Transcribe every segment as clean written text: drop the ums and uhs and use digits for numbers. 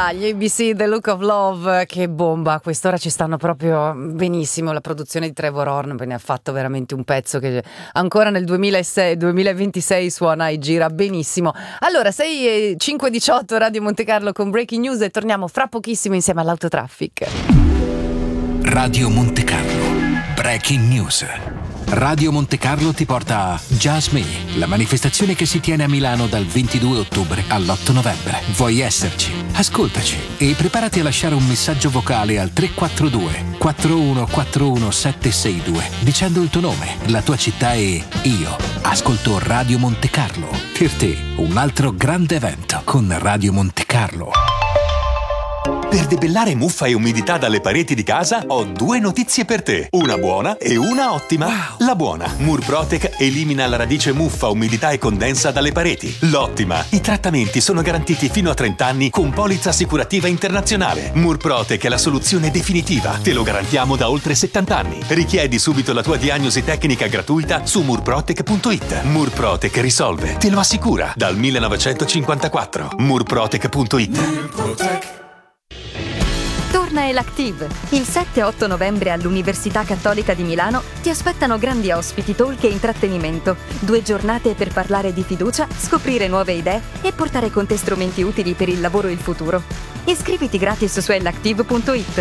Gli ABC, The Look of Love, che bomba, a quest'ora ci stanno proprio benissimo. La produzione di Trevor Horn ne ha fatto veramente un pezzo che ancora nel 2026 suona e gira benissimo. Allora, 6:5:18 Radio Monte Carlo con Breaking News e torniamo fra pochissimo insieme all'Autotraffic. Radio Monte Carlo, Breaking News. Radio Monte Carlo ti porta a Just Me, la manifestazione che si tiene a Milano dal 22 ottobre all'8 novembre. Vuoi esserci? Ascoltaci e preparati a lasciare un messaggio vocale al 342 4141 762 dicendo il tuo nome, la tua città e io ascolto Radio Monte Carlo. Per te un altro grande evento con Radio Monte Carlo. Per debellare muffa e umidità dalle pareti di casa ho due notizie per te, una buona e una ottima. La buona: Murprotec elimina la radice muffa, umidità e condensa dalle pareti. L'ottima: i trattamenti sono garantiti fino a 30 anni con polizza assicurativa internazionale. Murprotec è la soluzione definitiva, te lo garantiamo da oltre 70 anni. Richiedi subito la tua diagnosi tecnica gratuita su murprotec.it. Murprotec risolve, te lo assicura, dal 1954. Murprotec.it. Torna Elactive. Il 7-8 novembre all'Università Cattolica di Milano ti aspettano grandi ospiti, talk e intrattenimento. 2 giornate per parlare di fiducia, scoprire nuove idee e portare con te strumenti utili per il lavoro e il futuro. Iscriviti gratis su elactive.it.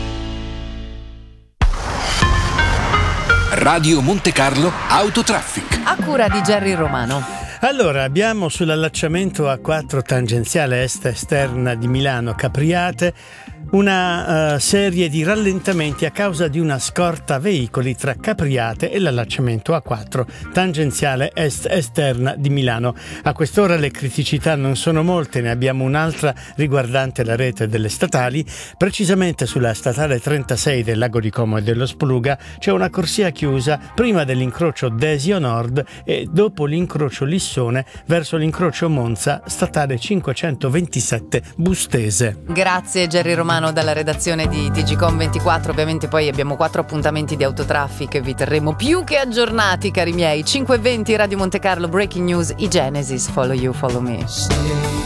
Radio Monte Carlo Autotraffic. A cura di Jerry Romano. Allora, abbiamo sull'allacciamento A4 tangenziale est esterna di Milano Capriate una serie di rallentamenti a causa di una scorta veicoli tra Capriate e l'allacciamento A4 tangenziale est esterna di Milano. A quest'ora le criticità non sono molte, ne abbiamo un'altra riguardante la rete delle statali. Precisamente sulla statale 36 del Lago di Como e dello Spluga c'è una corsia chiusa prima dell'incrocio Desio Nord e dopo l'incrocio Lissone verso l'incrocio Monza, statale 527 Bustese. Grazie Jerry Romano dalla redazione di TGCom24. Ovviamente poi abbiamo 4 appuntamenti di Autotraffic e vi terremo più che aggiornati, cari miei. 5:20 Radio Monte Carlo, Breaking News, i Genesis, Follow You, Follow Me.